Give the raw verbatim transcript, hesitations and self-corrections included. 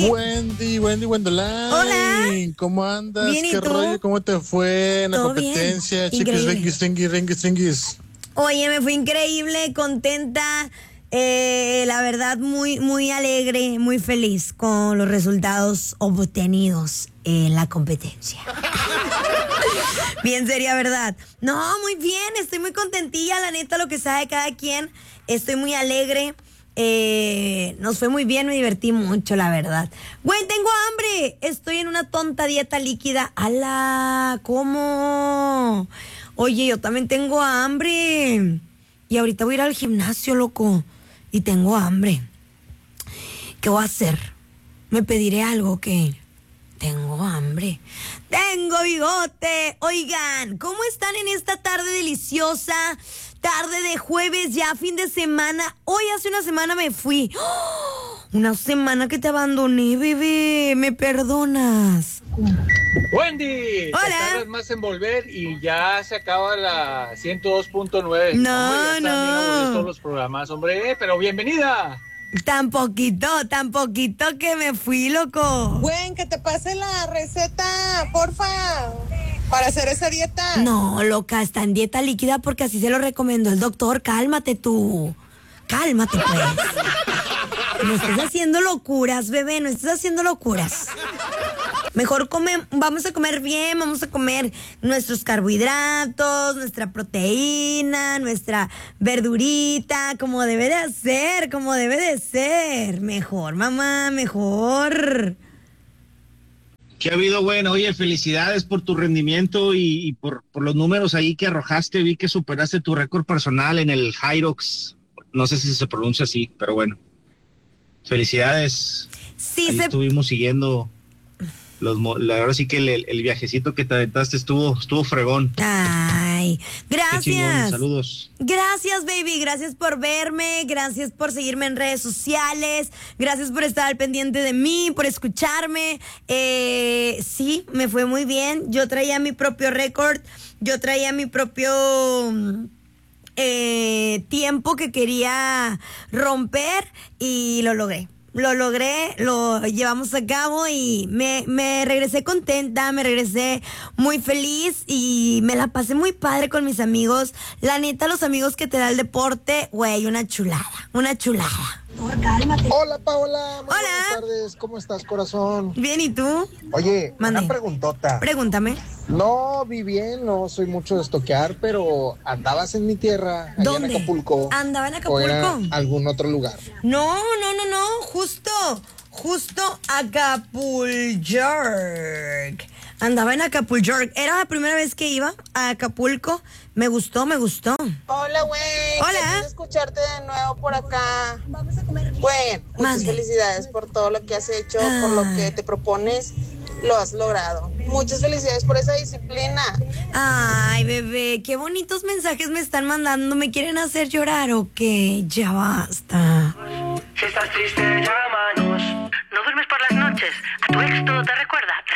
Wendy, Wendy, Wendoline. Hola. ¿Cómo andas? Bien, ¿y ¿Qué tú? rollo? ¿Cómo te fue en la Todo competencia? bien. Chiquis, Increíble. ringuis, ringuis, ringuis, ringuis. Oye, me fui increíble, contenta, eh, la verdad muy, muy alegre, muy feliz con los resultados obtenidos en la competencia. Bien seria, ¿verdad? No, muy bien, estoy muy contentilla, la neta, lo que sabe cada quien. Estoy muy alegre. Eh, nos fue muy bien, me divertí mucho, la verdad. Güey, tengo hambre. Estoy en una tonta dieta líquida. ¡Hala! ¿Cómo? Oye, yo también tengo hambre. Y ahorita voy a ir al gimnasio, loco. Y tengo hambre. ¿Qué voy a hacer? Me pediré algo que... Tengo hambre. Tengo bigote. Oigan, ¿cómo están en esta tarde deliciosa? Tarde de jueves, ya fin de semana. Hoy hace una semana me fui. ¡Oh! Una semana que te abandoné, bebé. ¿Me perdonas? Wendy, Hola. te tardas más en volver y ya se acaba la ciento dos punto nueve. No, hombre, ya están no. bien aburridos todos los programas, hombre, pero bienvenida. Tan poquito, tan poquito que me fui, loco. Güey, que te pase la receta, porfa, para hacer esa dieta. No, loca, está en dieta líquida porque así se lo recomendó el doctor. Cálmate tú. Cálmate, pues. No estás haciendo locuras, bebé, no estás haciendo locuras. Mejor come, vamos a comer bien, vamos a comer nuestros carbohidratos, nuestra proteína, nuestra verdurita, como debe de ser, como debe de ser. Mejor, mamá, mejor. ¿Qué ha habido? Bueno, oye, felicidades por tu rendimiento y, y por, por los números ahí que arrojaste. Vi que superaste tu récord personal en el Hyrox. No sé si se pronuncia así, pero bueno. Felicidades. Sí, ahí se... estuvimos siguiendo los, la, ahora sí que el, el viajecito que te aventaste estuvo, estuvo fregón. Ay, Qué chingón, gracias. saludos. Gracias, baby. Gracias por verme. Gracias por seguirme en redes sociales. Gracias por estar al pendiente de mí, por escucharme. Eh, sí, me fue muy bien. Yo traía mi propio récord. Yo traía mi propio... Eh, tiempo que quería romper y lo logré. Lo logré, lo llevamos a cabo y me, me regresé contenta, me regresé muy feliz y me la pasé muy padre con mis amigos. La neta, los amigos que te da el deporte, güey, una chulada, una chulada. Por cálmate. Hola, Paola. Muy Hola. buenas tardes. ¿Cómo estás, corazón? Bien, ¿y tú? Oye, Mande. una preguntota. Pregúntame. No vi bien, no soy mucho de estoquear, pero andabas en mi tierra, allá ¿Dónde? en Acapulco. ¿Andaba en ¿O era Acapulco? algún otro lugar? No, no, no, no, justo, justo Acapulco. Andaba en Acapulco. Era la primera vez que iba a Acapulco. Me gustó, me gustó. Hola, güey. Hola. Qué escucharte de nuevo por acá. Güey, muchas Mande. felicidades por todo lo que has hecho, Ah. por lo que te propones, lo has logrado. Muchas felicidades por esa disciplina. Ay, bebé, qué bonitos mensajes me están mandando. ¿Me quieren hacer llorar o qué? Ya basta. Si estás triste, llámanos. ¿No duermes por las noches? ¿A tu ex todo te recuerda?